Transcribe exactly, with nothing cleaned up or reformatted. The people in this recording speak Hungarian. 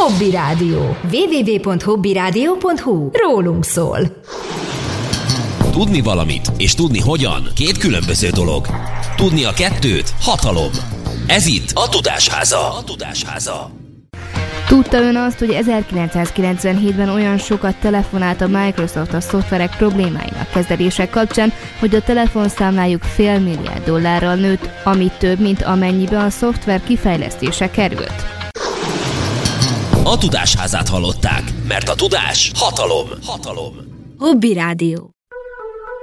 Hobby Rádió. double-u double-u double-u pont hobby rádió pont hu. Rólunk szól. Tudni valamit és tudni hogyan két különböző dolog. Tudni a kettőt hatalom. Ez itt a Tudásháza. A Tudásháza. Tudta ön azt, hogy ezerkilencszázkilencvenhétben olyan sokat telefonált a Microsoft a szoftverek problémáinak kezelése kapcsán, hogy a telefonszámlájuk fél milliárd dollárral nőtt, ami több, mint amennyibe a szoftver kifejlesztése került. A Tudásházát hallották, mert a tudás hatalom. Hatalom. Hobby Rádió.